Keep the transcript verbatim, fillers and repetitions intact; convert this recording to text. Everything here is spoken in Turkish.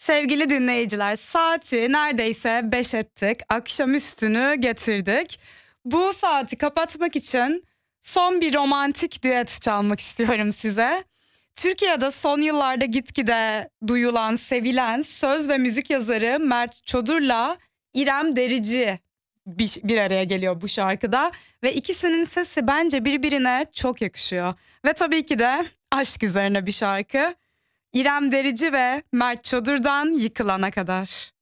Sevgili dinleyiciler, saati neredeyse beş ettik. Akşamüstünü getirdik. Bu saati kapatmak için son bir romantik düet çalmak istiyorum size. Türkiye'de son yıllarda gitgide duyulan, sevilen söz ve müzik yazarı Mert Çodur'la İrem Derici bir, bir araya geliyor bu şarkıda. Ve ikisinin sesi bence birbirine çok yakışıyor. Ve tabii ki de aşk üzerine bir şarkı. İrem Derici ve Mert Çodur'dan Yıkılana Kadar.